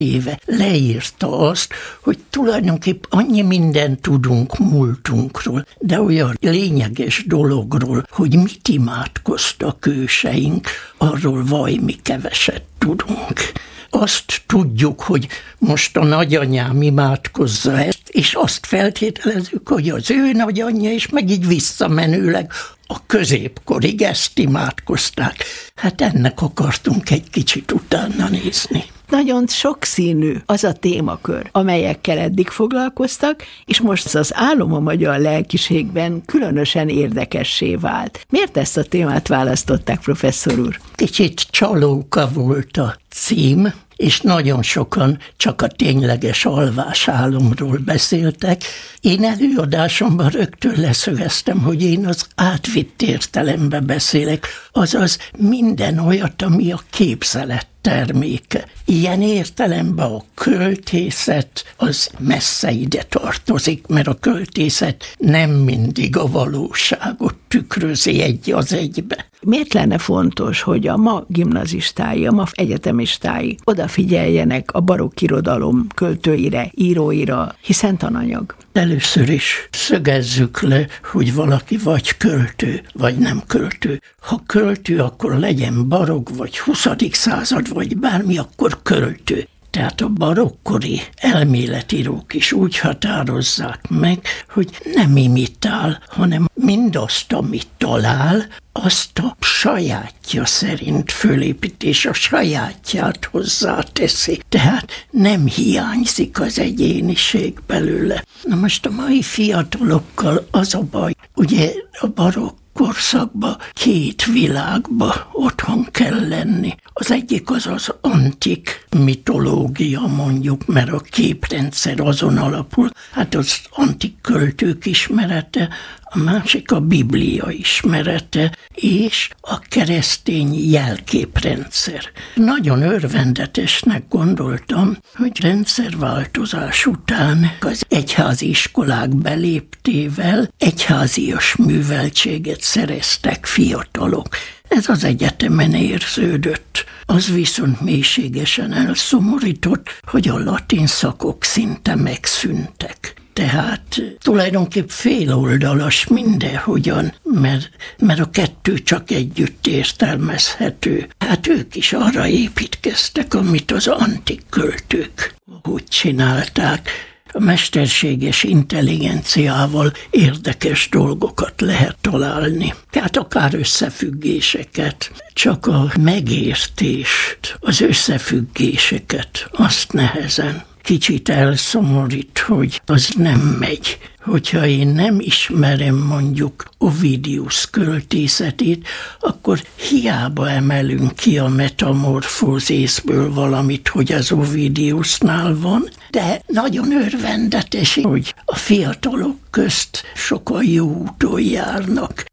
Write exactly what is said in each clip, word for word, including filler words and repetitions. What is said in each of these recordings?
éve leírta azt, hogy tulajdonképp annyi mindent tudunk múltunkról, de olyan lényeges dologról, hogy mit imádkoztak őseink, arról vajmi keveset tudunk. Azt tudjuk, hogy most a nagyanyám imádkozza ezt, és azt feltételezzük, hogy az ő nagyanyja is, meg így visszamenőleg a középkorig ezt imádkozták. Hát ennek akartunk egy kicsit utána nézni. Nagyon sokszínű az a témakör, amelyekkel eddig foglalkoztak, és most az álom a magyar lelkiségben különösen érdekessé vált. Miért ezt a témát választották, professzor úr? Kicsit csalóka volt a cím, és nagyon sokan csak a tényleges alvásálomról beszéltek. Én előadásomban rögtön leszögeztem, hogy én az átvitt értelembe beszélek, azaz minden olyat, ami a képzelet terméke. Ilyen értelemben a költészet az messze ide tartozik, mert a költészet nem mindig a valóságot tükrözi egy az egybe. Miért lenne fontos, hogy a ma gimnazistái, a ma egyetemistái odafigyeljenek a barokk irodalom költőire, íróira, hiszen tananyag? Először is szögezzük le, hogy valaki vagy költő, vagy nem költő. Ha költő, akkor legyen barokk, vagy huszadik század, vagy bármi, akkor költő. Tehát a barokkori elméletírók is úgy határozzák meg, hogy nem imitál, hanem mindazt, amit talál, azt a sajátja szerint fölépít, és a sajátját hozzáteszi. Tehát nem hiányzik az egyéniség belőle. Na most a mai fiatalokkal az a baj, ugye a barokk korszakban két világba otthon kell lenni. Az egyik az az antik mitológia, mondjuk, mert a képrendszer azon alapul, hát az antik költők ismerete, a másik a Biblia ismerete, és a keresztény jelképrendszer. Nagyon örvendetesnek gondoltam, hogy rendszerváltozás után az egyházi iskolák beléptével egyházias műveltséget szereztek fiatalok. Ez az egyetemen érződött. Az viszont mélységesen elszomorított, hogy a latin szakok szinte megszűntek. Tehát tulajdonképp féloldalas mindenhogyan, mert, mert a kettő csak együtt értelmezhető. Hát ők is arra építkeztek, amit az antik költők úgy csinálták. A mesterséges intelligenciával érdekes dolgokat lehet találni. Tehát akár összefüggéseket, csak a megértést, az összefüggéseket, azt nehezen. Kicsit elszomorít, hogy az nem megy. Hogyha én nem ismerem mondjuk Ovidius költészetét, akkor hiába emelünk ki a metamorfózészből valamit, hogy az Ovidiusnál van, de nagyon örvendetes, hogy a fiatalok közt sokan jó úton járnak.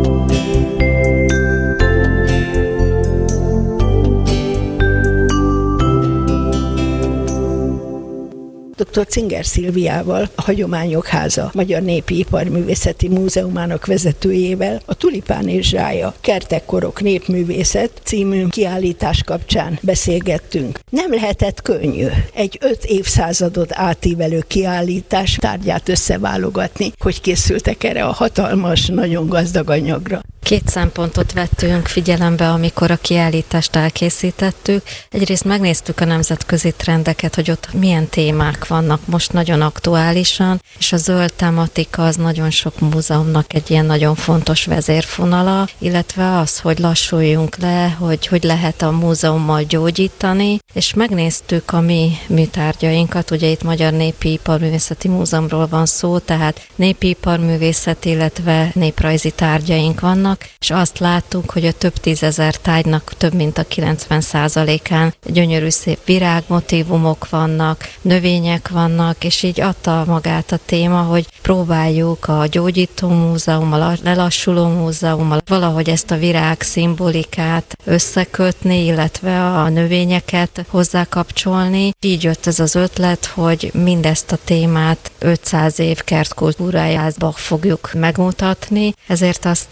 doktor Cinger Szilviával, a Hagyományok Háza Magyar Népi Iparművészeti Múzeumának vezetőjével a Tulipán és Zsája Kertek-korok népművészet című kiállítás kapcsán beszélgettünk. Nem lehetett könnyű egy öt évszázadot átívelő kiállítás tárgyát összeválogatni, hogy készültek erre a hatalmas, nagyon gazdag anyagra. Két szempontot vettünk figyelembe, amikor a kiállítást elkészítettük. Egyrészt megnéztük a nemzetközi trendeket, hogy ott milyen témák vannak most nagyon aktuálisan, és a zöld tematika az nagyon sok múzeumnak egy ilyen nagyon fontos vezérfonala, illetve az, hogy lassuljunk le, hogy hogy lehet a múzeummal gyógyítani, és megnéztük a mi műtárgyainkat, ugye itt Magyar Népi Iparművészeti Múzeumról van szó, tehát népi iparművészet, illetve néprajzi tárgyaink vannak, és azt láttuk, hogy a több tízezer tárgynak több mint a kilencven százalékán gyönyörű szép virágmotívumok vannak, növények vannak, és így adta magát a téma, hogy próbáljuk a gyógyító múzeum, a lelassuló múzeum, valahogy ezt a virág szimbolikát összekötni, illetve a növényeket hozzákapcsolni. Így jött ez az ötlet, hogy mindezt a témát ötszáz év kertkultúrájába fogjuk megmutatni, ezért aztán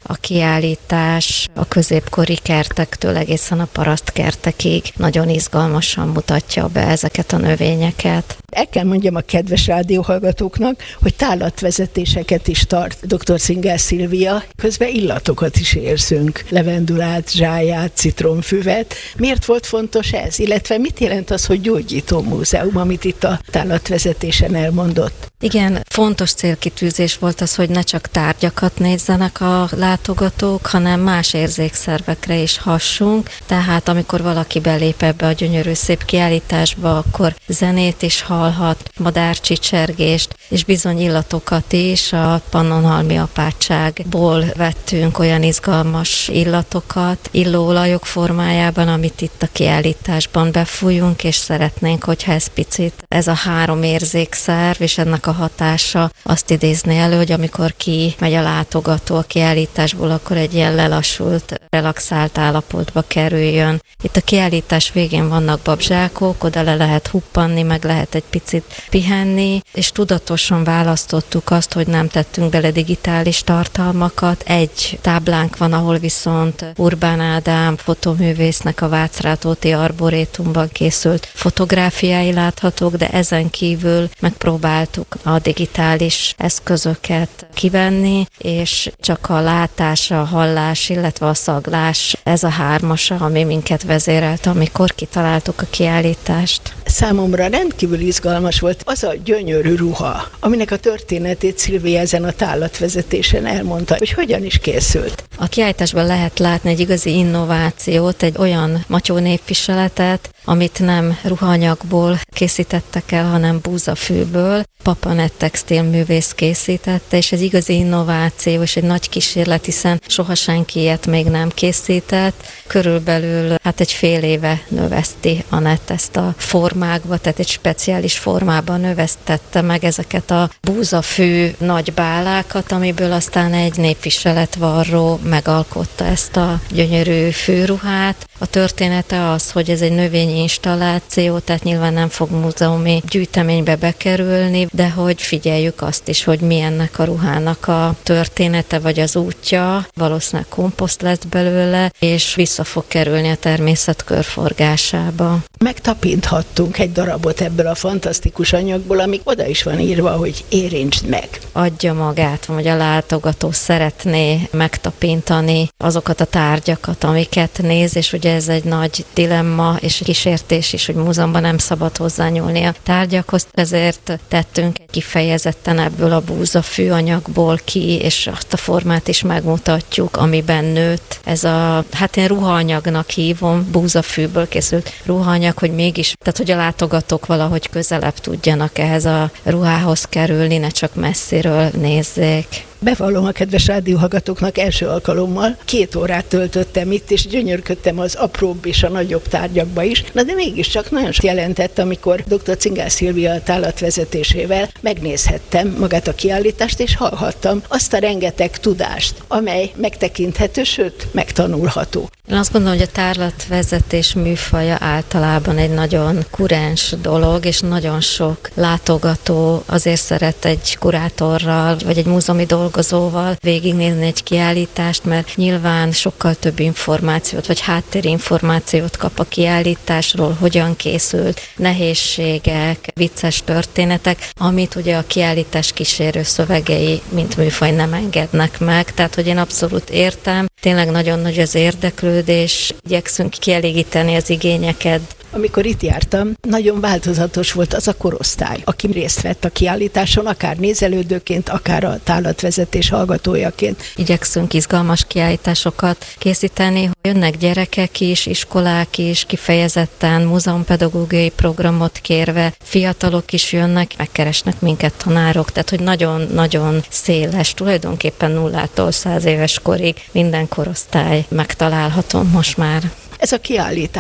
A kiállítás a középkori kertektől egészen a parasztkertekig nagyon izgalmasan mutatja be ezeket a növényeket. El kell mondjam a kedves rádióhallgatóknak, hogy tállatvezetéseket is tart dr. Cinger Szilvia, közben illatokat is érzünk, levendulát, zsáját, citromfüvet. Miért volt fontos ez? Illetve mit jelent az, hogy gyógyító múzeum, amit itt a tállatvezetésen elmondott? Igen, fontos célkitűzés volt az, hogy ne csak tárgyakat nézzenek a látogatók, hanem más érzékszervekre is hassunk. Tehát amikor valaki belép ebbe a gyönyörű szép kiállításba, akkor zenét is hallhat, madárcsicsergést, és bizony illatokat is. A Pannonhalmi apátságból vettünk olyan izgalmas illatokat, illóolajok formájában, amit itt a kiállításban befújunk, és szeretnénk, hogyha ez picit, ez a három érzékszerv, és ennek a hatása azt idézni elő, hogy amikor ki megy a látogató a kiállításból, akkor egy ilyen lelassult, relaxált állapotba kerüljön. Itt a kiállítás végén vannak babzsákok, oda le lehet huppanni, meg lehet egy picit pihenni, és tudatosan választottuk azt, hogy nem tettünk bele digitális tartalmakat. Egy táblánk van, ahol viszont Urbán Ádám fotoművésznek a Vácrátóti Arborétumban készült fotográfiái láthatók, de ezen kívül megpróbáltuk a digitális eszközöket kivenni, és csak a látás, a hallás, illetve a szaglás, ez a hármasa, ami minket vezérelt, amikor kitaláltuk a kiállítást. Számomra rendkívül izgalmas volt az a gyönyörű ruha, aminek a történetét Szilvia ezen a tállatvezetésen elmondta, hogy hogyan is készült. A kiállításban lehet látni egy igazi innovációt, egy olyan matyó népviseletet, amit nem ruhanyagból készítettek el, hanem búzafűből. Papanett textilművész készítette, és ez igazi innováció, és egy nagy kísérlet, hiszen soha senki ilyet még nem készített. Körülbelül hát egy fél éve növeszti Anett ezt a formákba, tehát egy speciális formában növesztette meg ezeket a búzafű nagy bálákat, amiből aztán egy népviseletvarró megalkotta ezt a gyönyörű fűruhát. A története az, hogy ez egy növényi installáció, tehát nyilván nem fog múzeumi gyűjteménybe bekerülni, de hogy figyeljük azt is, hogy mi ennek a ruhának a története vagy az útja. Valószínűleg komposzt lesz belőle, és vissza fog kerülni a természet körforgásába. Megtapinthattunk egy darabot ebből a fantasztikus anyagból, amik oda is van írva, hogy érintsd meg. Adja magát, vagy a látogató szeretné megtapintani azokat a tárgyakat, amiket néz, és ugye ez egy nagy dilemma és kísértés is, hogy múzeumban nem szabad hozzányúlni a tárgyakhoz, ezért tettünk egy kifejezetten ebből a búzafű anyagból ki, és azt a formát is megmutatjuk, amiben nőtt. Ez a, hát én ruhaanyagnak hívom, búzafűből készült ruhaanyag, hogy mégis, tehát hogy a látogatók valahogy közelebb tudjanak ehhez a ruhához kerülni, ne csak messziről nézzék. Bevallom a kedves rádióhallgatóknak, első alkalommal két órát töltöttem itt, és gyönyörködtem az apróbb és a nagyobb tárgyakba is, na de mégiscsak nagyon jelentett, amikor dr. Cinger Szilvia tállatvezetésével megnézhettem magát a kiállítást, és hallhattam azt a rengeteg tudást, amely megtekinthető, sőt, megtanulható. Én azt gondolom, hogy a tárlatvezetés műfaja általában egy nagyon kurens dolog, és nagyon sok látogató azért szeret egy kurátorral, vagy egy múzeumi dolgozóval végignézni egy kiállítást, mert nyilván sokkal több információt, vagy háttérinformációt kap a kiállításról, hogyan készült, nehézségek, vicces történetek, amit ugye a kiállítás kísérő szövegei, mint műfaj nem engednek meg. Tehát, hogy én abszolút értem, tényleg nagyon nagy az érdeklődés, igyekszünk kielégíteni az igényeket. Amikor itt jártam, nagyon változatos volt az a korosztály, aki részt vett a kiállításon, akár nézelődőként, akár a tállatvezetés hallgatójaként. Igyekszünk izgalmas kiállításokat készíteni, jönnek gyerekek is, iskolák is, kifejezetten múzeumpedagógiai programot kérve, fiatalok is jönnek, megkeresnek minket tanárok, tehát hogy nagyon-nagyon széles, tulajdonképpen nullától száz éves korig minden korosztály megtalálható most már. Ez a kiállítás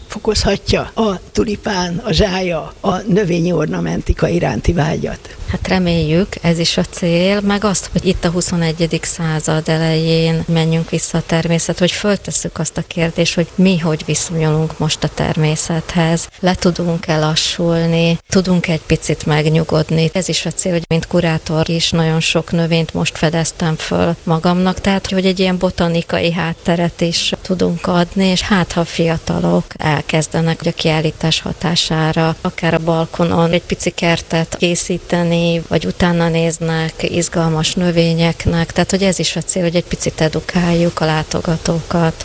Fokozhatja a tulipán, a zsája, a növényi ornamentika iránti vágyat? Hát reméljük, ez is a cél, meg azt, hogy itt a huszonegyedik század elején menjünk vissza a természet, hogy föltesszük azt a kérdést, hogy mi hogy viszonyulunk most a természethez. Le tudunk-e lassulni, tudunk egy picit megnyugodni. Ez is a cél, hogy mint kurátor is nagyon sok növényt most fedeztem föl magamnak, tehát hogy egy ilyen botanikai hátteret is tudunk adni, és hát ha fiatalok elkezdenek a kiállítás hatására, akár a balkonon egy pici kertet készíteni, vagy utána néznek izgalmas növényeknek, tehát hogy ez is a cél, hogy egy picit edukáljuk a látogatókat.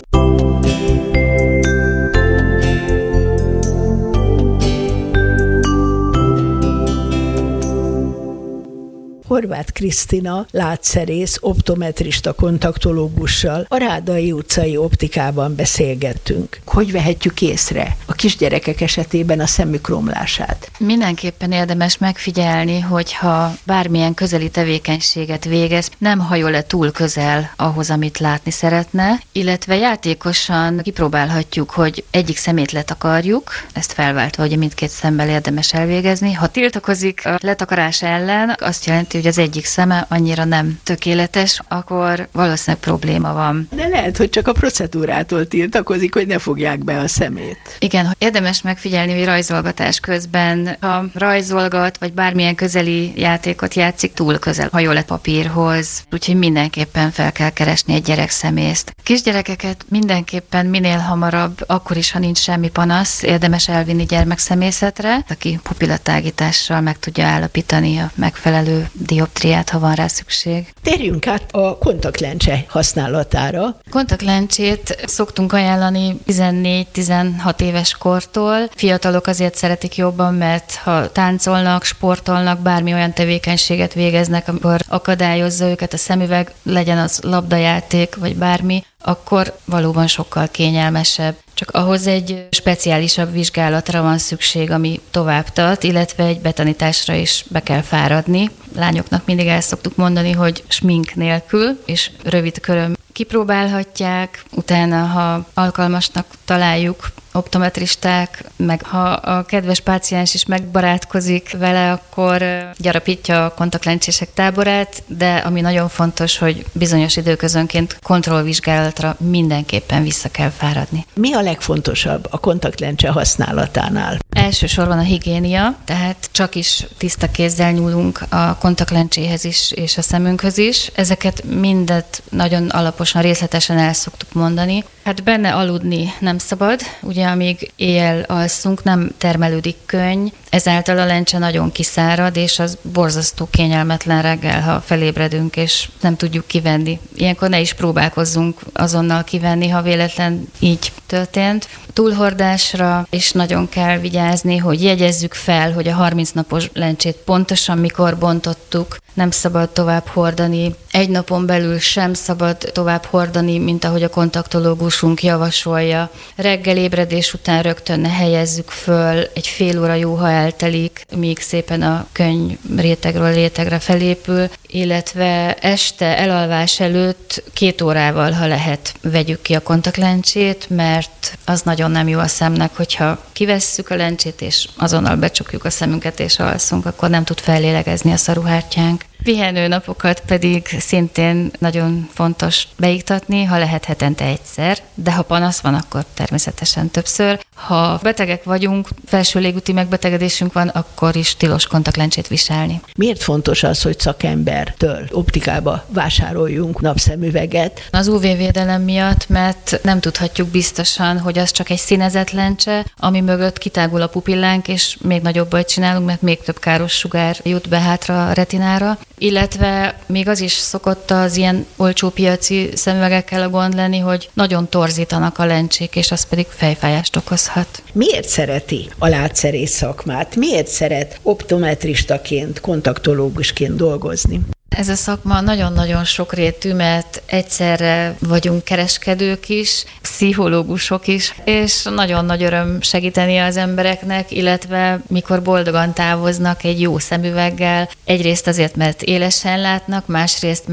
Horváth Krisztina látszerész, optometrista kontaktológussal a Rádai utcai optikában beszélgettünk. Hogy vehetjük észre a kisgyerekek esetében a szemük romlását? Mindenképpen érdemes megfigyelni, hogyha bármilyen közeli tevékenységet végez, nem hajol le túl közel ahhoz, amit látni szeretne, illetve játékosan kipróbálhatjuk, hogy egyik szemét letakarjuk, ezt felváltva, hogy mindkét szemmel érdemes elvégezni. Ha tiltakozik a letakarás ellen, azt jelenti, hogy az egyik szeme annyira nem tökéletes, akkor valószínűleg probléma van. De lehet, hogy csak a procedúrától tiltakozik, hogy ne fogják be a szemét. Igen, érdemes megfigyelni, hogy rajzolgatás közben, ha rajzolgat, vagy bármilyen közeli játékot játszik, túl közel hajol a papírhoz, úgyhogy mindenképpen fel kell keresni egy gyerek szemészt. Kisgyerekeket mindenképpen minél hamarabb, akkor is, ha nincs semmi panasz, érdemes elvinni gyermekszemészetre, aki pupillatágítással meg tudja állapítani a megfelelő dioptriát, ha van rá szükség. Térjünk át a kontaktlencse használatára. Kontaktlencsét szoktunk ajánlani tizennégy-tizenhat éves kortól. Fiatalok azért szeretik jobban, mert ha táncolnak, sportolnak, bármi olyan tevékenységet végeznek, amikor akadályozza őket a szemüveg, legyen az labdajáték, vagy bármi, akkor valóban sokkal kényelmesebb. Csak ahhoz egy speciálisabb vizsgálatra van szükség, ami tovább tart, illetve egy betanításra is be kell fáradni. Lányoknak mindig el szoktuk mondani, hogy smink nélkül, és rövid köröm kipróbálhatják, utána, ha alkalmasnak találjuk, optometristák, meg ha a kedves páciens is megbarátkozik vele, akkor gyarapítja a kontaktlencsések táborát, de ami nagyon fontos, hogy bizonyos időközönként kontrollvizsgálatra mindenképpen vissza kell fáradni. Mi a legfontosabb a kontaktlencse használatánál? Elsősorban a higiénia, tehát csak is tiszta kézzel nyúlunk a kontaktlencséhez is, és a szemünkhöz is. Ezeket mindet nagyon alaposan, részletesen el szoktuk mondani. Hát benne aludni nem szabad, ugye amíg éjjel alszunk, nem termelődik könny, ezáltal a lencse nagyon kiszárad, és az borzasztó kényelmetlen reggel, ha felébredünk, és nem tudjuk kivenni. Ilyenkor ne is próbálkozzunk azonnal kivenni, ha véletlen így történt. Túlhordásra is nagyon kell vigyázni, hogy jegyezzük fel, hogy a harminc napos lencsét pontosan mikor bontottuk, nem szabad tovább hordani. Egy napon belül sem szabad tovább hordani, mint ahogy a kontaktológusunk javasolja. Reggel ébredés után rögtön ne helyezzük föl, egy fél óra jó, ha eltelik, míg szépen a könny rétegről rétegre felépül, illetve este elalvás előtt két órával, ha lehet, vegyük ki a kontaktlencsét, mert az nagyon nem jó a szemnek, hogyha kivesszük a lencsét, és azonnal becsukjuk a szemünket, és alszunk, akkor nem tud fellélegezni a szaruhártyánk. Pihenő napokat pedig szintén nagyon fontos beiktatni, ha lehet hetente egyszer, de ha panasz van, akkor természetesen többször. Ha betegek vagyunk, felső légúti megbetegedésünk van, akkor is tilos kontaktlencsét viselni. Miért fontos az, hogy szakembertől optikába vásároljunk napszemüveget? Az ú vé-védelem miatt, mert nem tudhatjuk biztosan, hogy az csak egy színezett lencse, ami mögött kitágul a pupillánk, és még nagyobb bajt csinálunk, mert még több káros sugár jut be hátra a retinára. Illetve még az is szokott az ilyen olcsó piaci szemüvegekkel a gond lenni, hogy nagyon torzítanak a lencsék, és az pedig fejfájást okozhat. Miért szereti a látszerész szakmát? Miért szeret optometristaként, kontaktológusként dolgozni? Ez a szakma nagyon-nagyon sokrétű, mert egyszerre vagyunk kereskedők is, pszichológusok is, és nagyon nagy öröm segíteni az embereknek, illetve mikor boldogan távoznak egy jó szemüveggel, egyrészt azért, mert élesen látnak, másrészt meg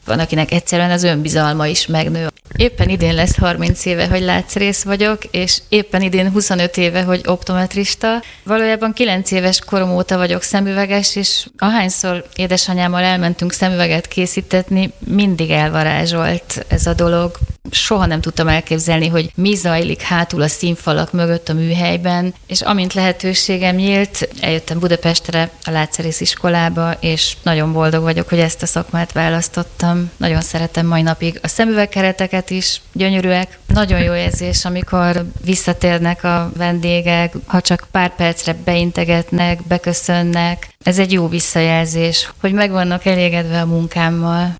van, akinek egyszerűen az önbizalma is megnő. Éppen idén lesz harminc éve, hogy látszrész vagyok, és éppen idén huszonöt éve, hogy optometrista. Valójában kilenc éves korom óta vagyok szemüveges, és ahányszor édesanyámmal elmentünk szemüveget készítetni, mindig elvarázsolt ez a dolog. Soha nem tudtam elképzelni, hogy mi zajlik hátul a színfalak mögött a műhelyben, és amint lehetőségem nyílt, eljöttem Budapestre a látszrész iskolába, és nagyon boldog vagyok, hogy ezt a szakmát választottam. Nagyon szeretem mai napig a szemüvegkereteket is, gyönyörűek. Nagyon jó érzés, amikor visszatérnek a vendégek, ha csak pár percre beintegetnek, beköszönnek. Ez egy jó visszajelzés, hogy meg vannak elégedve a munkámmal.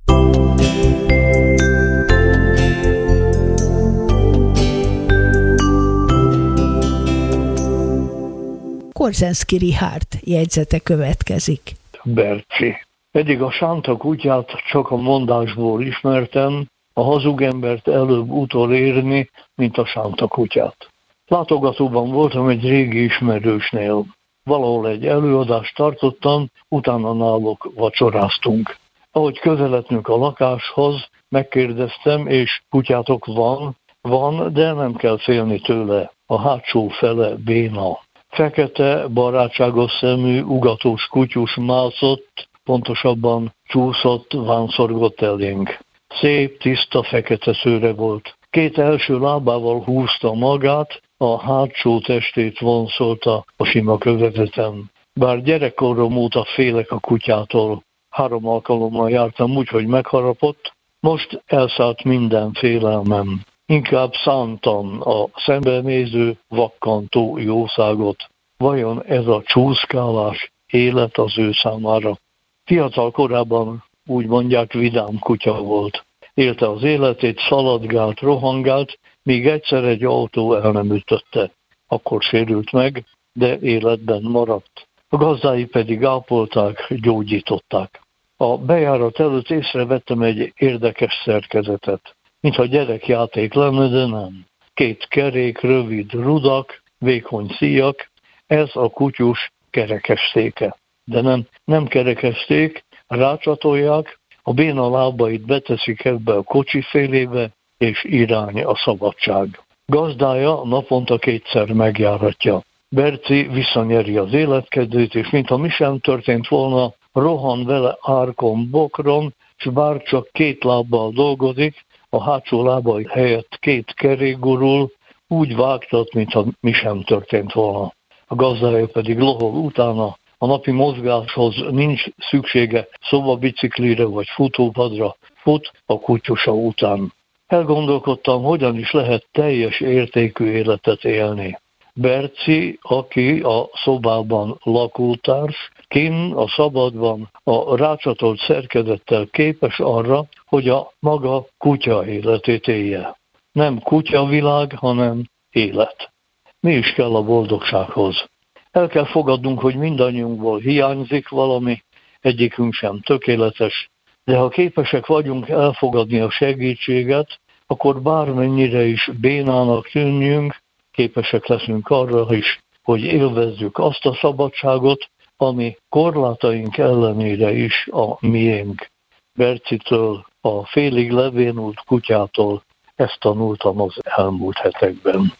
Korzenszky Richárd jegyzete következik. Berci. Eddig a sánta kutyát csak a mondásból ismertem, a hazug embert előbb utolérni, mint a sánta kutyát. Látogatóban voltam egy régi ismerősnél. Valahol egy előadást tartottam, utána náluk vacsoráztunk. Ahogy közeledtünk a lakáshoz, megkérdeztem, és kutyátok van? Van, de nem kell félni tőle. A hátsó fele béna. Fekete, barátságos szemű, ugatós kutyus mászott, pontosabban csúszott, vánszorgott elénk. Szép, tiszta, fekete szőre volt. Két első lábával húzta magát, a hátsó testét vonszolta a sima kövezeten. Bár gyerekkorom óta félek a kutyától, három alkalommal jártam úgy, hogy megharapott, most elszállt minden félelmem. Inkább szántam a szembenéző, vakkantó jószágot. Vajon ez a csúszkálás élet az ő számára? Fiatal korában úgy mondják vidám kutya volt. Élte az életét, szaladgált, rohangált, míg egyszer egy autó el nem ütötte. Akkor sérült meg, de életben maradt. A gazdái pedig ápolták, gyógyították. A bejárat előtt észrevettem egy érdekes szerkezetet. Mintha gyerekjáték lenne, de nem. Két kerék, rövid rudak, vékony szíjak, ez a kutyus kerekesztéke. De nem, nem kerekeszték, rácsatolják, a béna lábait beteszik ebbe a kocsi félébe, és irány a szabadság. Gazdája naponta kétszer megjáratja. Berci visszanyeri az életkedvét, és mintha mi sem történt volna, rohan vele árkon, bokron, s bár csak két lábbal dolgozik, a hátsó lábai helyett két kerék gurul, úgy vágtat, mintha mi sem történt volna. A gazdája pedig lohol utána, a napi mozgáshoz nincs szüksége szobabiciklire vagy futópadra, fut a kutyusa után. Elgondolkodtam, hogyan is lehet teljes értékű életet élni. Berci, aki a szobában lakótárs, kinn a szabadban a rácsatolt szerkezettel képes arra, hogy a maga kutya életét élje. Nem kutyavilág, hanem élet. Mi is kell a boldogsághoz? El kell fogadnunk, hogy mindannyiunkból hiányzik valami, egyikünk sem tökéletes, de ha képesek vagyunk elfogadni a segítséget, akkor bármennyire is bénának tűnjünk, képesek leszünk arra is, hogy élvezzük azt a szabadságot, ami korlátaink ellenére is a miénk. Bercitől, a félig levénult kutyától ezt tanultam az elmúlt hetekben.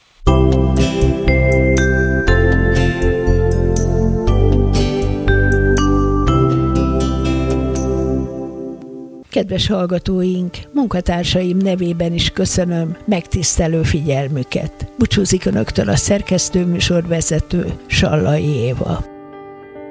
Kedves hallgatóink, munkatársaim nevében is köszönöm megtisztelő figyelmüket. Búcsúzik önöktől a szerkesztő műsorvezető Sallai Éva.